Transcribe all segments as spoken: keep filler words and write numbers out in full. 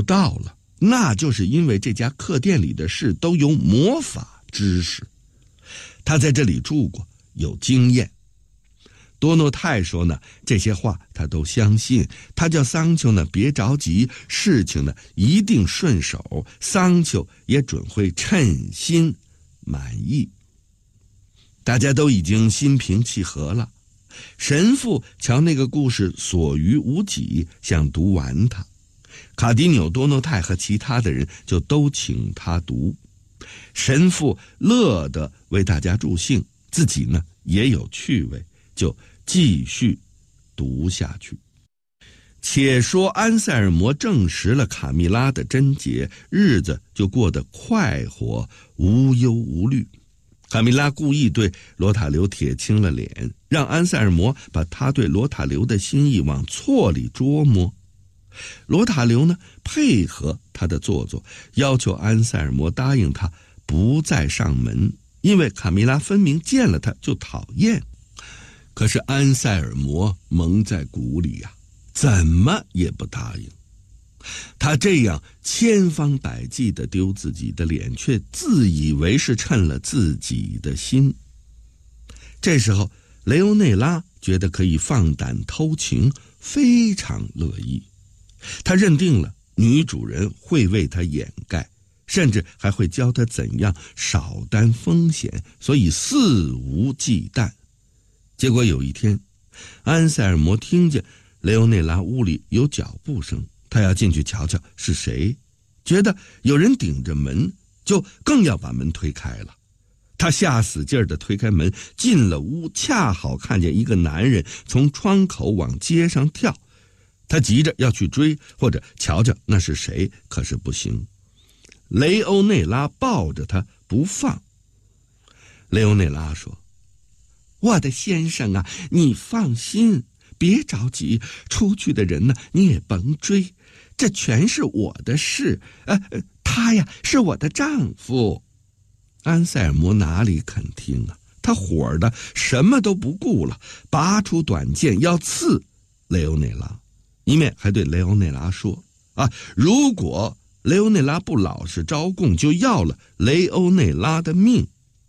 到了，那就是因为这家客店里的事都有魔法知识。他在这里住过，有经验。多诺泰说呢，这些话他都相信。他叫桑丘呢别着急，事情呢一定顺手，桑丘也准会称心满意。大家都已经心平气和了。神父瞧那个故事所余无几，想读完它。卡迪纽、多诺泰和其他的人就都请他读。神父乐得为大家助兴，自己呢也有趣味，就继续读下去。且说安塞尔摩证实了卡蜜拉的贞洁，日子就过得快活，无忧无虑。卡蜜拉故意对罗塔留铁青了脸，让安塞尔摩把他对罗塔留的心意往错里捉摸。罗塔留呢，配合他的做作，要求安塞尔摩答应他不再上门，因为卡蜜拉分明见了他就讨厌。可是安塞尔摩蒙在鼓里呀、啊，怎么也不答应。他这样千方百计地丢自己的脸，却自以为是称了自己的心。这时候雷欧内拉觉得可以放胆偷情，非常乐意。他认定了女主人会为他掩盖，甚至还会教他怎样少担风险，所以肆无忌惮。结果有一天，安塞尔摩听见雷欧内拉屋里有脚步声，他要进去瞧瞧是谁，觉得有人顶着门，就更要把门推开了。他下死劲儿地推开门，进了屋，恰好看见一个男人从窗口往街上跳。他急着要去追，或者瞧瞧那是谁，可是不行。雷欧内拉抱着他不放。雷欧内拉说：“我的先生啊，你放心，别着急，出去的人呢，你也甭追，这全是我的事。呃，他呀是我的丈夫。”安塞尔摩哪里肯听啊？他火的什么都不顾了，拔出短剑要刺雷欧内拉，一面还对雷欧内拉说：“啊，如果雷欧内拉不老实招供，就要了雷欧内拉的命。”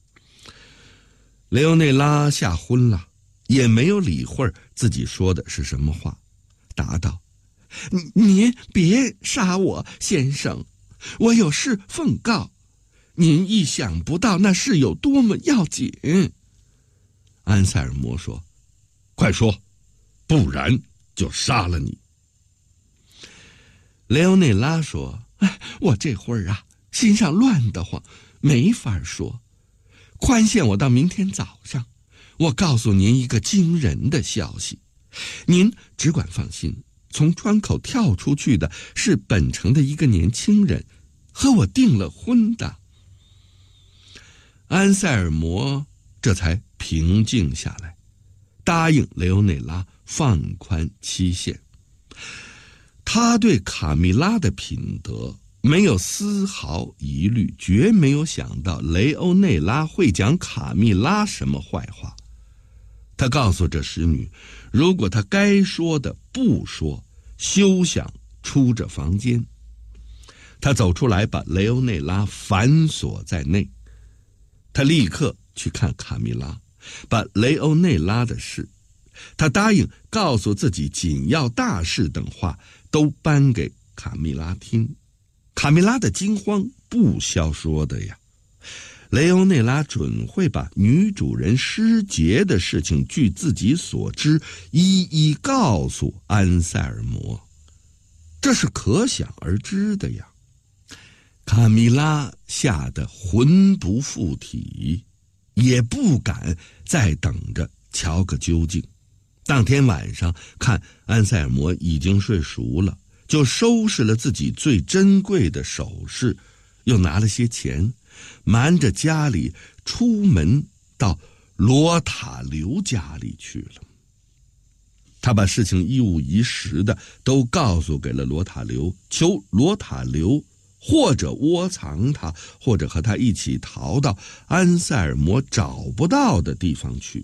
雷欧内拉吓昏了，也没有理会自己说的是什么话，答道：“您别杀我，先生，我有事奉告，您意想不到那事有多么要紧。”安塞尔摩说：“快说，不然就杀了你。”雷欧内拉说：“哎，我这会儿啊，心上乱得慌，没法说。宽限我到明天早上，我告诉您一个惊人的消息。您只管放心，从窗口跳出去的是本城的一个年轻人，和我订了婚的。”安塞尔摩这才平静下来，答应雷欧内拉放宽期限。他对卡蜜拉的品德没有丝毫疑虑，绝没有想到雷欧内拉会讲卡蜜拉什么坏话。他告诉这使女，如果他该说的不说，休想出这房间。他走出来，把雷欧内拉反锁在内。他立刻去看卡蜜拉，把雷欧内拉的事，他答应告诉自己紧要大事等话都搬给卡蜜拉听。卡蜜拉的惊慌不消说的呀，雷欧内拉准会把女主人失节的事情据自己所知一一告诉安塞尔摩，这是可想而知的呀。卡蜜拉吓得魂不附体，也不敢再等着瞧个究竟。当天晚上看安塞尔摩已经睡熟了，就收拾了自己最珍贵的首饰，又拿了些钱，瞒着家里出门到罗塔留家里去了。他把事情一五一十的都告诉给了罗塔留，求罗塔留或者窝藏他，或者和他一起逃到安塞尔摩找不到的地方去。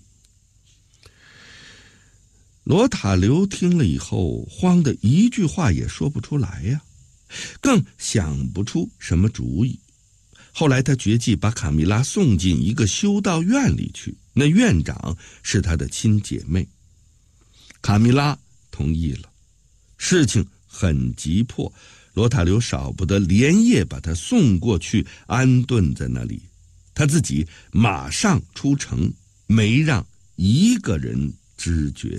罗塔留听了以后，慌得一句话也说不出来呀。 更想不出什么主意。后来他决计把卡米拉送进一个修道院里去，那院长是他的亲姐妹。卡米拉同意了，事情很急迫，罗塔留少不得连夜把他送过去安顿在那里，他自己马上出城，没让一个人知觉。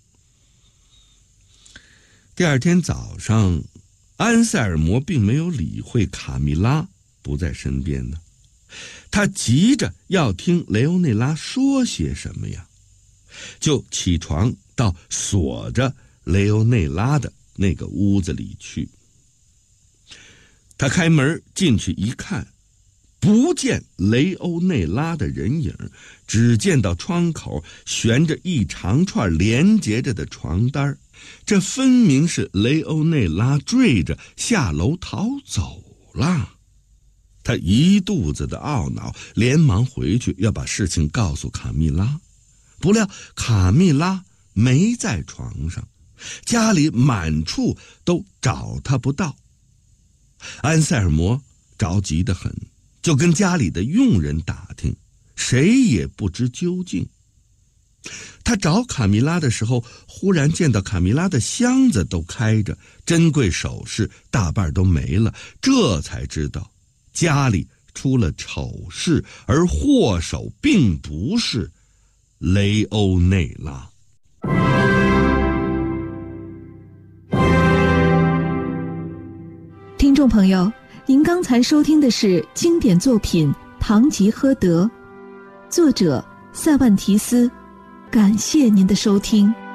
第二天早上，安塞尔摩并没有理会卡米拉不在身边呢，他急着要听雷欧内拉说些什么呀，就起床到锁着雷欧内拉的那个屋子里去。他开门进去一看，不见雷欧内拉的人影，只见到窗口悬着一长串连结着的床单，这分明是雷欧内拉坠着下楼逃走了。他一肚子的懊恼，连忙回去要把事情告诉卡蜜拉。不料卡蜜拉没在床上，家里满处都找他不到。安塞尔摩着急得很，就跟家里的佣人打听，谁也不知究竟。他找卡米拉的时候，忽然见到卡米拉的箱子都开着，珍贵首饰大半都没了，这才知道家里出了丑事，而祸首并不是雷欧内拉。 听众朋友，您刚才收听的是经典作品《堂吉诃德》，作者塞万提斯。感谢您的收听。